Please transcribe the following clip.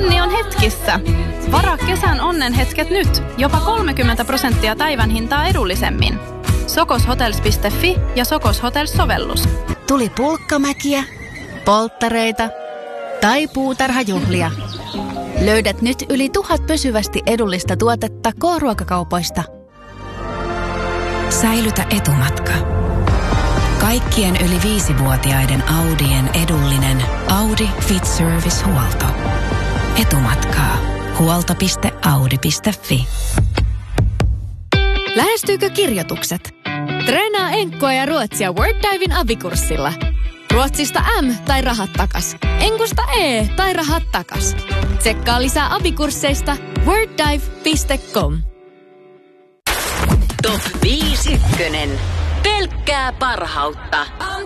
Onni on hetkissä. Varaa kesän onnenhetket nyt. Jopa 30% päivän hintaa edullisemmin. Sokoshotels.fi ja Sokos Hotels-sovellus. Tuli pulkkamäkiä, polttareita tai puutarhajuhlia. Löydät nyt yli 1000 pysyvästi edullista tuotetta K-ruokakaupoista. Säilytä etumatka. Kaikkien yli 5-vuotiaiden Audien edullinen Audi Fit Service-huolto. Etumatkaa. Huolto.audi.fi. Lähestyykö kirjoitukset? Treenaa enkkoa ja ruotsia Worddiven abikurssilla. Ruotsista M tai rahat takas. Enkusta E tai rahat takas. Tsekkaa lisää abikursseista worddive.com. Top 5 ykkönen. Pelkkää parhautta.